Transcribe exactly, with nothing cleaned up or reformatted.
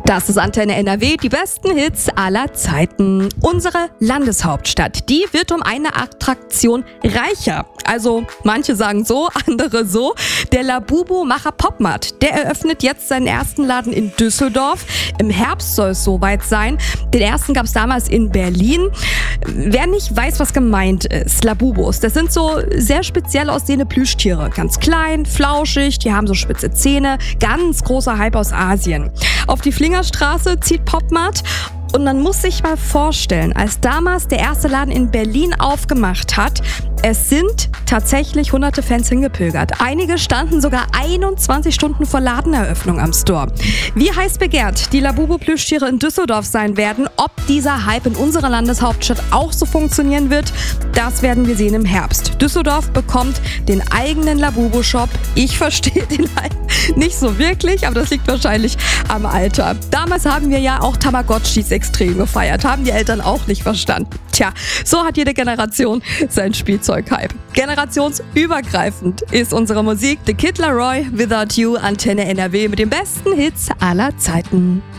Das ist Antenne N R W, die besten Hits aller Zeiten. Unsere Landeshauptstadt, die wird um eine Attraktion reicher. Also manche sagen so, andere so. Der Labubu-Macher Popmat, der eröffnet jetzt seinen ersten Laden in Düsseldorf. Im Herbst soll es soweit sein. Den ersten gab es damals in Berlin. Wer nicht weiß, was gemeint ist, Labubus, das sind so sehr speziell aussehende Plüschtiere. Ganz klein, flauschig, die haben so spitze Zähne. Ganz großer Hype aus Asien. Auf die Flingerstraße zieht Popmat. Und man muss sich mal vorstellen, als damals der erste Laden in Berlin aufgemacht hat, es sind tatsächlich hunderte Fans hingepilgert. Einige standen sogar einundzwanzig Stunden vor Ladeneröffnung am Store. Wie heiß begehrt die Labubu-Plüschtiere in Düsseldorf sein werden, ob dieser Hype in unserer Landeshauptstadt auch so funktionieren wird, das werden wir sehen im Herbst. Düsseldorf bekommt den eigenen Labubu-Shop. Ich verstehe den Hype nicht so wirklich, aber das liegt wahrscheinlich am Alter. Damals haben wir ja auch Tamagotchis extrem gefeiert, haben die Eltern auch nicht verstanden. Tja, so hat jede Generation sein Spielzeughype. Generationsübergreifend ist unsere Musik. The Kid Laroi, Without You, Antenne N R W mit den besten Hits aller Zeiten.